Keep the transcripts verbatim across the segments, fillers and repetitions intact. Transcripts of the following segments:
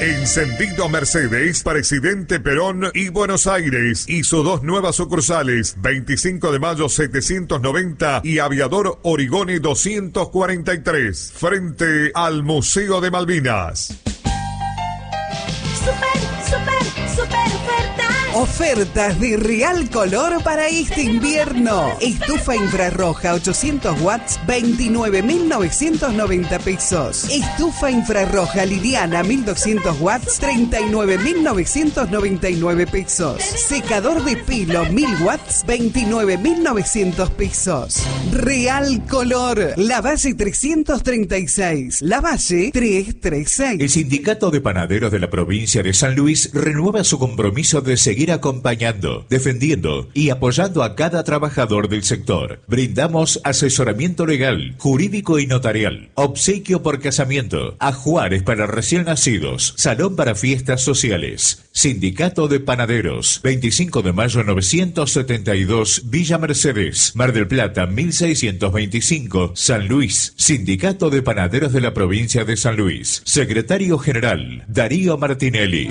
Encendido Mercedes, Presidente Perón y Buenos Aires. Hizo dos nuevas sucursales, veinticinco de mayo setecientos noventa y Aviador Origone doscientos cuarenta y tres, frente al Museo de Malvinas. Super, super, super oferta. Ofertas de Real Color para este invierno. Estufa infrarroja ochocientos watts, veintinueve mil novecientos noventa pesos. Estufa infrarroja liviana mil doscientos watts, treinta y nueve mil novecientos noventa y nueve pesos. Secador de pelo mil watts, veintinueve mil novecientos pesos. Real Color, Lavalle trescientos treinta y seis, Lavalle trescientos treinta y seis. El Sindicato de Panaderos de la provincia de San Luis renueva su compromiso de seguir acompañando, defendiendo y apoyando a cada trabajador del sector. Brindamos asesoramiento legal, jurídico y notarial, obsequio por casamiento, ajuares para recién nacidos, salón para fiestas sociales. Sindicato de Panaderos, veinticinco de mayo novecientos setenta y dos, Villa Mercedes, Mar del Plata mil seiscientos veinticinco, San Luis. Sindicato de Panaderos de la provincia de San Luis. Secretario General, Darío Martinelli.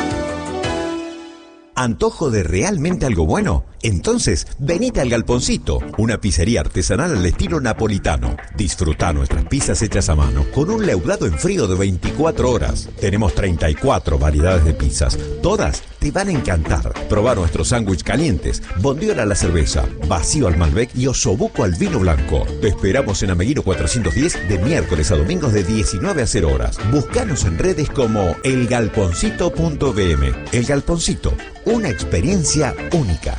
¿Antojo de realmente algo bueno? Entonces, venite al Galponcito, una pizzería artesanal al estilo napolitano. Disfruta nuestras pizzas hechas a mano, con un leudado en frío de veinticuatro horas. Tenemos treinta y cuatro variedades de pizzas, todas te van a encantar. Probá nuestros sándwiches calientes, bondiola a la cerveza, vacío al Malbec y osobuco al vino blanco. Te esperamos en Ameguino cuatrocientos diez de miércoles a domingos de diecinueve a cero horas. Búscanos en redes como el galponcito punto b m. El Galponcito, una experiencia única.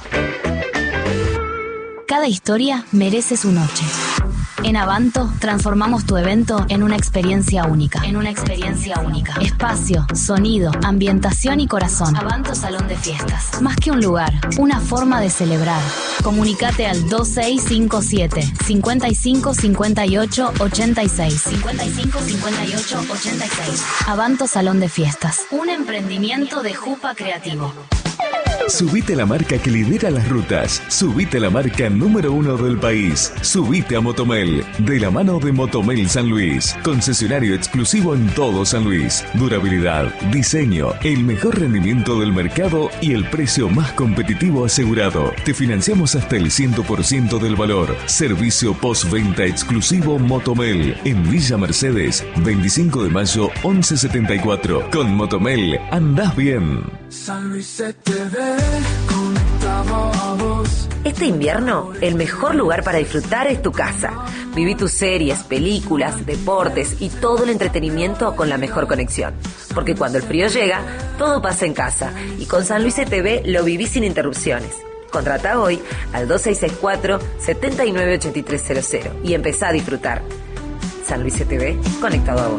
Cada historia merece su noche. En Avanto transformamos tu evento en una experiencia única. En una experiencia única. Espacio, sonido, ambientación y corazón. Avanto Salón de Fiestas. Más que un lugar, una forma de celebrar. Comunicate al dos seis cinco siete, cincuenta y cinco cincuenta y ocho ochenta y seis. cincuenta y cinco cincuenta y ocho ochenta y seis. Avanto Salón de Fiestas. Un emprendimiento de Jupa Creativo. Subite la marca que lidera las rutas. Subite la marca número uno del país. Subite a Motomel, de la mano de Motomel San Luis. Concesionario exclusivo en todo San Luis. Durabilidad, diseño, el mejor rendimiento del mercado y el precio más competitivo asegurado. Te financiamos hasta el cien por ciento del valor. Servicio postventa exclusivo Motomel. En Villa Mercedes, veinticinco de mayo, once setenta y cuatro. Con Motomel, andás bien. San Luis se te ve conectado a vos. Este invierno, el mejor lugar para disfrutar es tu casa. Viví tus series, películas, deportes y todo el entretenimiento con la mejor conexión. Porque cuando el frío llega, todo pasa en casa. Y con San Luis C T V lo vivís sin interrupciones. Contrata hoy al dos seis seis cuatro, siete nueve ocho tres cero cero y empezá a disfrutar. San Luis C T V, conectado a vos.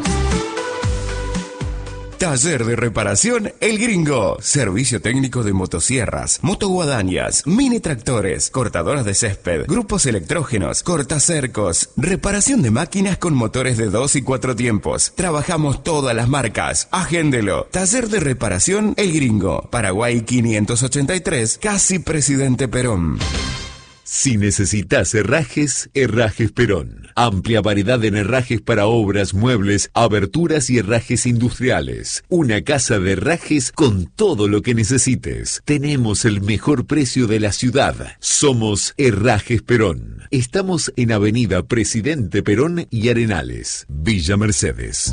Taller de reparación El Gringo. Servicio técnico de motosierras, motoguadañas, mini tractores, cortadoras de césped, grupos electrógenos, cortacercos, reparación de máquinas con motores de dos y cuatro tiempos. Trabajamos todas las marcas. Agéndelo. Taller de reparación El Gringo. Paraguay quinientos ochenta y tres, casi Presidente Perón. Si necesitas herrajes, Herrajes Perón. Amplia variedad en herrajes para obras, muebles, aberturas y herrajes industriales. Una casa de herrajes con todo lo que necesites. Tenemos el mejor precio de la ciudad. Somos Herrajes Perón. Estamos en Avenida Presidente Perón y Arenales, Villa Mercedes.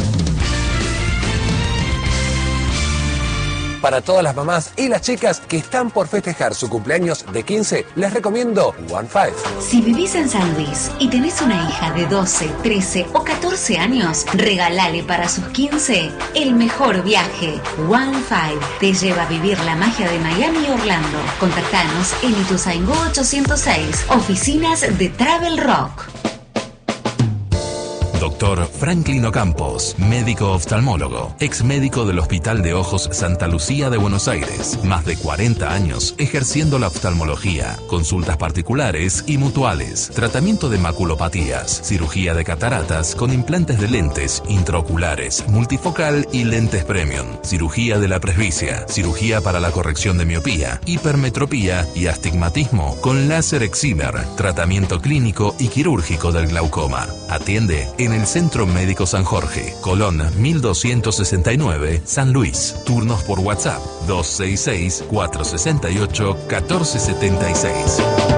Para todas las mamás y las chicas que están por festejar su cumpleaños de quince, les recomiendo One Five. Si vivís en San Luis y tenés una hija de doce, trece o catorce años, regalale para sus quince el mejor viaje. One Five te lleva a vivir la magia de Miami y Orlando. Contactanos en Ituzaingó ochocientos seis, oficinas de Travel Rock. Doctor Franklin Ocampos, médico oftalmólogo, ex médico del Hospital de Ojos Santa Lucía de Buenos Aires. Más de cuarenta años ejerciendo la oftalmología, consultas particulares y mutuales, tratamiento de maculopatías, cirugía de cataratas con implantes de lentes intraoculares, multifocal y lentes premium, cirugía de la presbicia, cirugía para la corrección de miopía, hipermetropía y astigmatismo con láser excimer, tratamiento clínico y quirúrgico del glaucoma. Atiende en el Centro Médico San Jorge, Colón mil doscientos sesenta y nueve, San Luis. Turnos por WhatsApp dos seis seis, cuatro seis ocho, uno cuatro siete seis.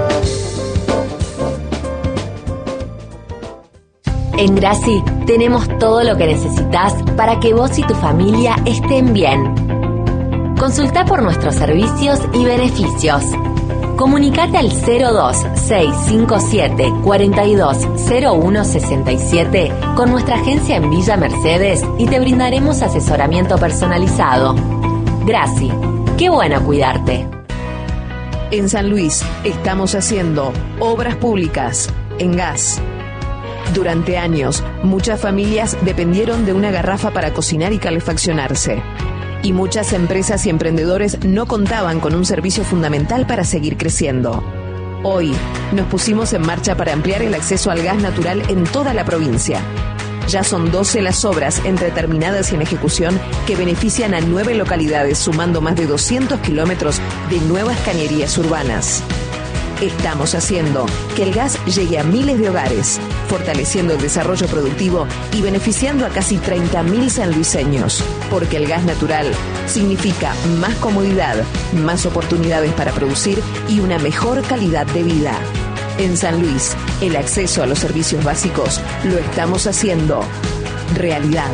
En Graci tenemos todo lo que necesitas para que vos y tu familia estén bien. Consulta por nuestros servicios y beneficios. Comunicate al cero dos, seis cinco siete, cuatro dos, cero uno seis siete con nuestra agencia en Villa Mercedes y te brindaremos asesoramiento personalizado. Graci, qué bueno cuidarte. En San Luis estamos haciendo obras públicas en gas. Durante años, muchas familias dependieron de una garrafa para cocinar y calefaccionarse. Y muchas empresas y emprendedores no contaban con un servicio fundamental para seguir creciendo. Hoy, nos pusimos en marcha para ampliar el acceso al gas natural en toda la provincia. Ya son doce las obras entre terminadas y en ejecución que benefician a nueve localidades, sumando más de doscientos kilómetros de nuevas cañerías urbanas. Estamos haciendo que el gas llegue a miles de hogares, fortaleciendo el desarrollo productivo y beneficiando a casi treinta mil sanluiseños. Porque el gas natural significa más comodidad, más oportunidades para producir y una mejor calidad de vida. En San Luis, el acceso a los servicios básicos lo estamos haciendo realidad.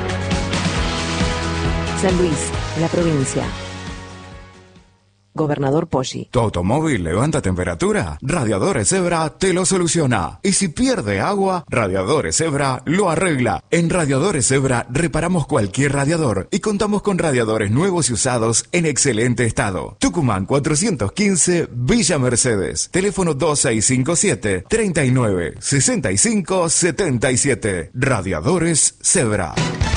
San Luis, la provincia. Gobernador Poggi. ¿Tu automóvil levanta temperatura? Radiadores Zebra te lo soluciona. Y si pierde agua, Radiadores Zebra lo arregla. En Radiadores Zebra reparamos cualquier radiador y contamos con radiadores nuevos y usados en excelente estado. Tucumán cuatrocientos quince, Villa Mercedes. Teléfono dos seis cinco siete, treinta y nueve, sesenta y cinco, setenta y siete. Radiadores Zebra.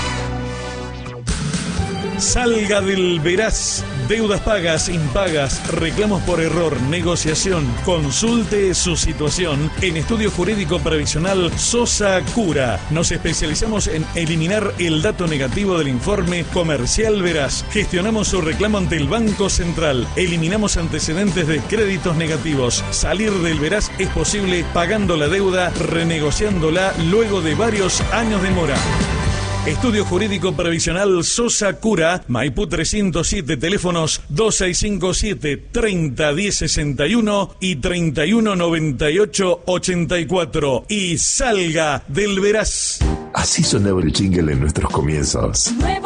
Salga del Veraz. Deudas pagas, impagas, reclamos por error, negociación. Consulte su situación en Estudio Jurídico Previsional Sosa Cura. Nos especializamos en eliminar el dato negativo del informe comercial Veraz. Gestionamos su reclamo ante el Banco Central. Eliminamos antecedentes de créditos negativos. Salir del Veraz es posible pagando la deuda, renegociándola luego de varios años de mora. Estudio Jurídico Previsional Sosa Cura, Maipú trescientos siete, teléfonos dos seis cinco siete, treinta, diez sesenta y uno y treinta y uno noventa y ocho ochenta y cuatro. Y salga del Veraz. Así sonaba el jingle en nuestros comienzos. Nuevo